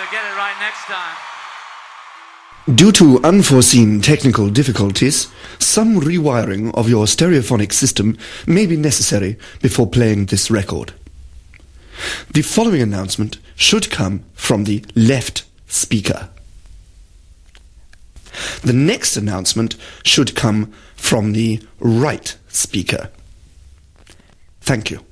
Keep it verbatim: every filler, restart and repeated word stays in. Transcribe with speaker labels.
Speaker 1: We'll get it right next time.
Speaker 2: Due to unforeseen technical difficulties, some rewiring of your stereophonic system may be necessary before playing this record. The following announcement should come from the left speaker. The next announcement should come from the right speaker. Thank you.